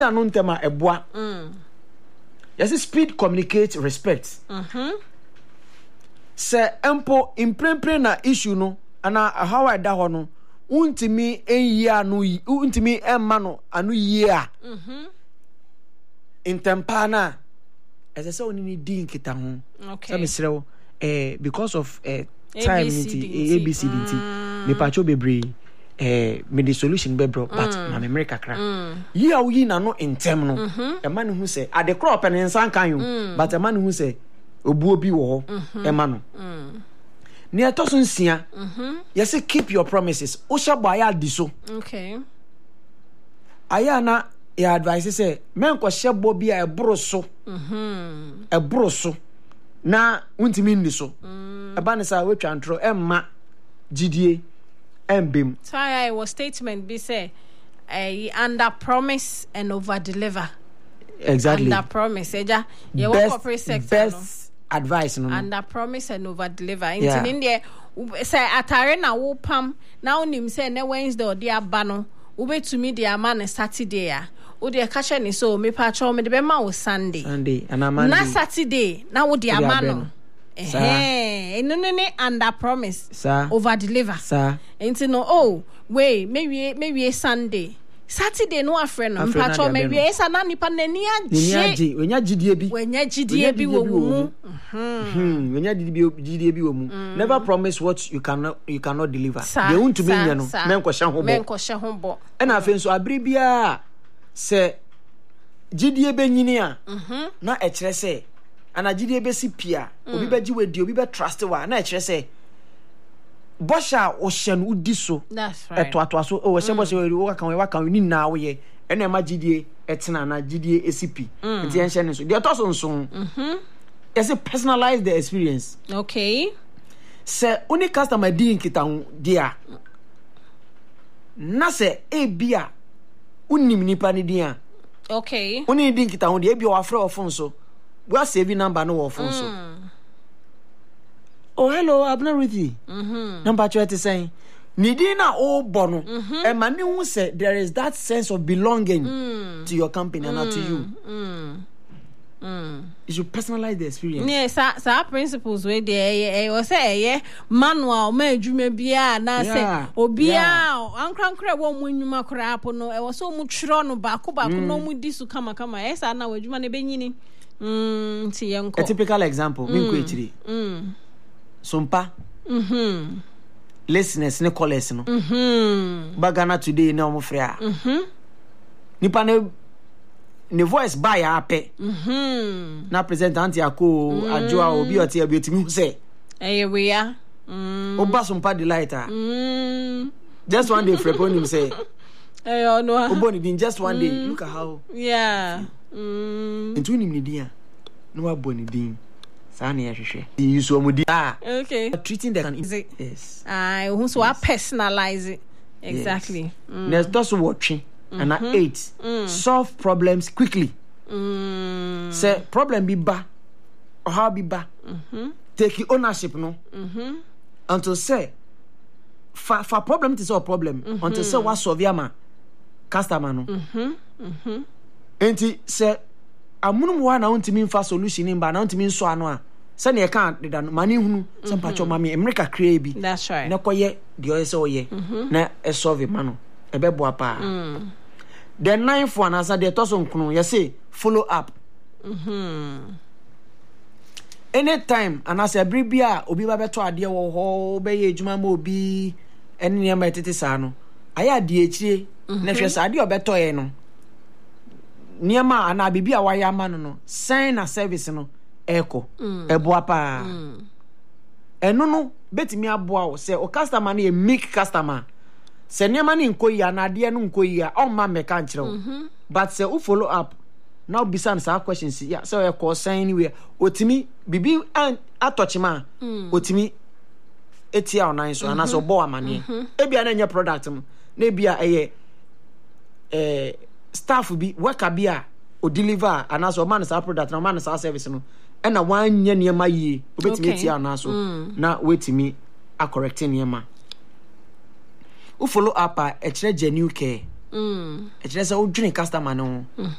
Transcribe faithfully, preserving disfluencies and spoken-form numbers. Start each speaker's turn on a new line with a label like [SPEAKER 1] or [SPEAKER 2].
[SPEAKER 1] no ntema eboa mm yes speed communicate respect mhm se empo imprempre na issue no ana how I da ho no untimi enyi anu untimi emma no anu yie a mhm intempa na ese se oni ni din kita ho okay so mesrew eh because of eh time niti A B C niti me pacho bebre eh me the solution be bro but na me America kra yi a yi na no intem no e ma ne hu se ade crop ne nsan kan yo but e ma ne hu se obuo bi wo ho e ma no ni etoso nsia mhm yes keep your promises o shabo aya di so okay aya na ya advice say men ko shebo bi a ebro so mhm ebro so na untimi ndi so e ba ne sa we twantro emma gidie embem
[SPEAKER 2] so I was statement be say uh, under promise and over deliver
[SPEAKER 1] exactly
[SPEAKER 2] under promise eja ye work corporate sector
[SPEAKER 1] best advice no
[SPEAKER 2] under promise and over deliver in India say atare na wo pam na onim say na Wednesday or dia ba no wo betumi dia ma na Saturday a wo dia ka che ni so me pa cho me de be ma wo Sunday
[SPEAKER 1] Sunday and Monday
[SPEAKER 2] na Saturday na wo dia ma no eh eno ne under promise
[SPEAKER 1] sir
[SPEAKER 2] over deliver
[SPEAKER 1] sir
[SPEAKER 2] enti no oh wait maybe maybe Sunday Saturday no afre no mpacho me wie esa na nipa nani
[SPEAKER 1] age wenya gidie bi
[SPEAKER 2] wenya gidie bi wo mu
[SPEAKER 1] mhm wenya gidie bi wo mu never promise what you cannot you cannot deliver they want to mean no men ko hye ho bo
[SPEAKER 2] men ko hye ho bo
[SPEAKER 1] e na afen so abire bia se gidie be nyini a na e kire se ana gidie be si pia obi be gi wedi obi be trust wa na e kire se Bosha ocean udi so
[SPEAKER 2] that's right
[SPEAKER 1] eto ato so o se bosha we waka we waka ni na wo ye ena ma gidie etena na gidie esipi enti en hye ne so de to so nso mhm yes personalize the experience
[SPEAKER 2] okay
[SPEAKER 1] se uni customer din kita hu dia na se e bia unim nipa ni dia
[SPEAKER 2] okay
[SPEAKER 1] uni din kita hu dia bia wa frɛ ofon so we save number no ofon so oh hello abna ruthie mhm number twenty saying nidina o bono e mani hu say there is that sense of belonging mm. to your company and not to you mm. Mm. You should personalize the experience.
[SPEAKER 2] Yes, sa sa principles we there. I was say yeah manual ma adwuma bia na say obia ankrankra wo mu nnwuma kra apo no e was so mu twro no ba ko ba ko no mu di su kama kama yes na adwuma ne benyini mm ti yenko.
[SPEAKER 1] A typical example min ko etiri mm sompa mhm listeners ne callers no mhm bagana today na omo frɛ a mhm nipa ne ne voice by ape mhm na present anti ako ajoa obi oti abiotimi say
[SPEAKER 2] eh we ya mm
[SPEAKER 1] oba sompa delight a mm just one day frepon him say
[SPEAKER 2] eh oh no
[SPEAKER 1] oboni din just one day look at how
[SPEAKER 2] yeah mm
[SPEAKER 1] into nim ni dia no aboni din Sani ya hwehwe you so mudi ah
[SPEAKER 2] okay
[SPEAKER 1] treating the yes
[SPEAKER 2] ah who so yes. personalize it exactly yes. mm.
[SPEAKER 1] There's just watching mm-hmm. and at eight mm. solve problems quickly mm. say problem be ba or how be ba mm-hmm. take ownership no mhm until say fa fa problem to solve problem mm-hmm. until say what solve ya ma customer no mhm mhm enti say amunum wa na untimi mfa solution in ba na untimi nso ano a se na e kan de mani hunu se mpacho mami America create bi
[SPEAKER 2] that's right
[SPEAKER 1] na koye de o se oye na e solve ma no e be boa pa the ninth one as the toso nkunu you say follow up mhm anytime anasa bribia obi ba beto ade wo ho be ye adwuma ma obi ene ne ma tete sa no aya de echire na hwe sa ade obeto ye no niema ana bibia wa ya ma no no sign na service no eko eboa pa eno no betimi aboa wo se o customer na e make customer se niema ni nkoyi na ade no nkoyi a o ma meka nkyerɛ but se u follow up now bisan sa questions ya so e call sign anywhere otimi bibi atochima otimi etia onan so ana so bo amane e bia na nya product no na bia eye eh staff bi worker bi a o deliver ana so man sa product na man sa service no e na wan nya niema yie obetimi etia ana so na wetimi a correct niema u follow up a e kire genuine care mm e kire say wo dwene customer no